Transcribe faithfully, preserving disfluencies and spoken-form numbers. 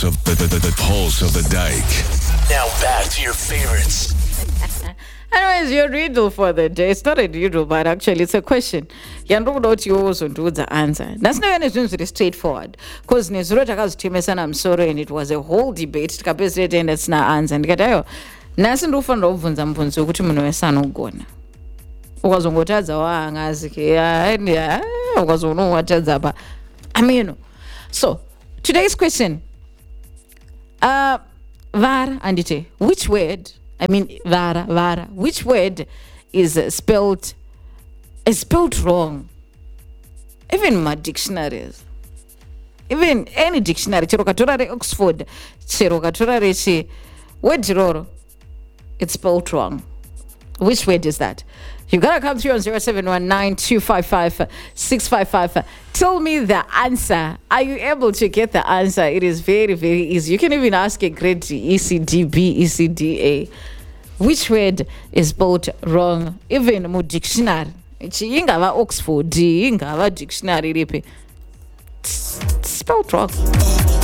pulse of the, the, the, the pulse of the dike. Now back to your favorites. Anyways, your riddle for the day. It's not a riddle, but actually it's a question. Yandokuti yours and the answer. That's not very straightforward. Because Nezurota Timesana, I'm sorry, and it was a whole debate. Capacity and it's not answer. And Gatayo. Nasin Rufan Rovans and Punso, which Munoesano gone. Was on what as a wang as yeah, was on what as a I mean, so today's question. Uh, var and it. Which word? I mean, vara, vara. Which word is uh, spelled is spelled wrong? Even my dictionaries, even any dictionary, Chirokatura Oxford, Chirokatura Rechi, word Jiroro, it's spelled wrong. Which word is that? You gotta come through on zero seven one nine two five five six five five. Tell me the answer. Are you able to get the answer? It is very, very easy. You can even ask a grade E C D B, E C D A. Which word is spelled wrong? Even mu dictionary. Ingava Oxford, ingava dictionary, spelled wrong.